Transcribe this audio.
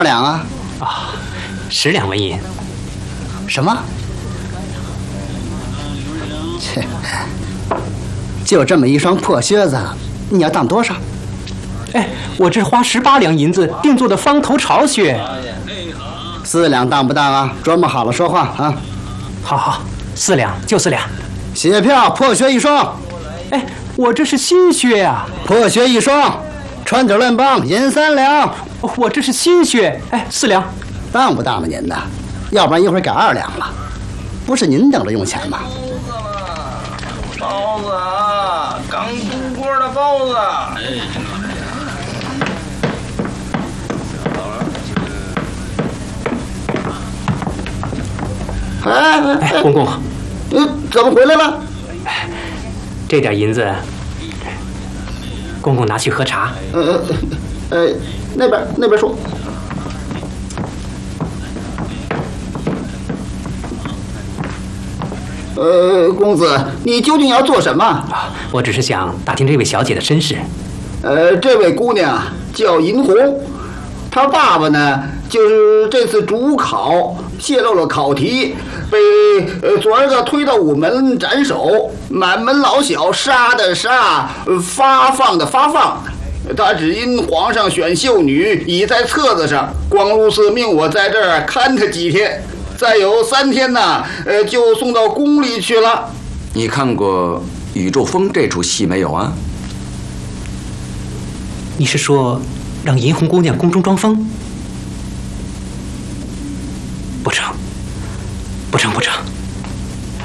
两啊？ 啊，10两纹银。 什么？切，就这么一双破靴子，你要当多少？ 哎，我这是花18两银子定做的方头朝靴。 4两当不当啊？琢磨好了说话啊！ 好，4两就4两。 写票，破靴1双。 哎，我这是新靴啊！ 破靴1双，穿着论棒，银3两。 我这是新靴，哎，4两。 当不当吧您的？要不然一会儿改2两了。不是您等着用钱吗？ 包子啊，刚出锅的包子。 哎，公公， 怎么回来了？ 这点银子，公公拿去喝茶。 那边说。公子，你究竟要做什么？ 我只是想打听这位小姐的身世。 这位姑娘叫银红，她爸爸呢，就是这次主考泄露了考题，被左儿子推到午门斩首，满门老小杀的杀，发放的发放。他只因皇上选秀女已在册子上，光禄寺命我在这儿看他几天，再有3天呢，就送到宫里去了。 你看过《宇宙风》这出戏没有啊？ 你是说让银红姑娘宫中装疯？不成，